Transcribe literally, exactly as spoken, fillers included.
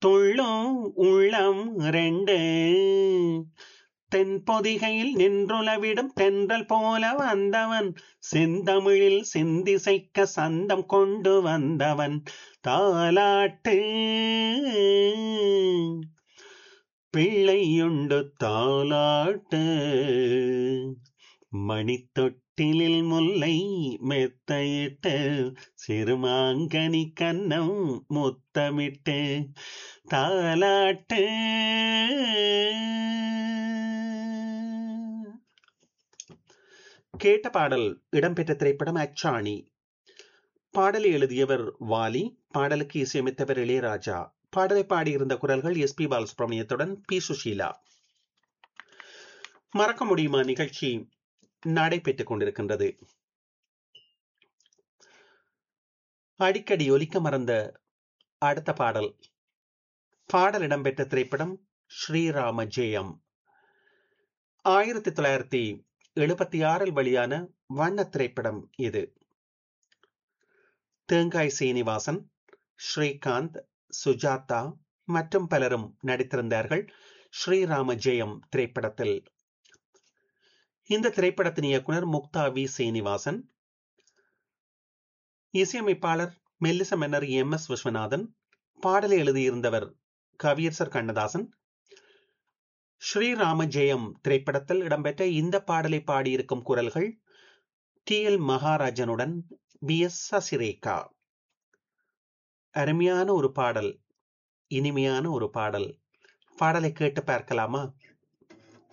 துள்ளும் உள்ளம் ரெண்டு தென்பொதிகையில் நின்றுலவிடும் தென்றல் போல வந்தவன் செந்தமிழில் செந்திசைக்க சந்தம் கொண்டு வந்தவன் தாலாட்டு பிள்ளையுண்டு தாலாட்டு மணித்தொட்டிலில் முல்லை மெத்தையிட்டு சிறுமாங்கனி கன்னம் முத்தமிட்டு தாலாட்டு. கேட்ட பாடல் இடம்பெற்ற திரைப்படம் அச்சாணி. பாடலை எழுதியவர் வாலி, பாடலுக்கு இசையமைத்தவர் இளையராஜா. பாடலை பாடியிருந்த குரல்கள் எஸ் பி பாலசுப்ரமணியத்துடன் பி சுஷீலா. மறக்க முடியுமா நிகழ்ச்சி நடைபெற்றுக் கொண்டிருக்கின்றது. அடிக்கடி ஒலிக்க மறந்த அடுத்த பாடல். பாடல் இடம்பெற்ற திரைப்படம் ஸ்ரீராம ஜெயம். ஆயிரத்தி தொள்ளாயிரத்தி எழுபத்தி ஆறில் வெளியான வண்ண திரைப்படம் இது. தேங்காய் சீனிவாசன், ஸ்ரீகாந்த், சுஜாதா மற்றும் பலரும் நடித்திருந்தார்கள் ஸ்ரீராம ஜெயம் திரைப்படத்தில். இந்த திரைப்படத்தின் இயக்குனர் முக்தா வி சீனிவாசன், இசையமைப்பாளர் மெல்லிச மன்னர் எம் எஸ் விஸ்வநாதன், பாடலை எழுதியிருந்தவர் கவியரசர் கண்ணதாசன். ஸ்ரீராம ஜெயம் திரைப்படத்தில் இடம்பெற்ற இந்த பாடலை பாடியிருக்கும் குரல்கள் D L மகாராஜனுடன் B S Sasirekha. அருமையான ஒரு பாடல், இனிமையான ஒரு பாடல். பாடலை கேட்டு பார்க்கலாமா?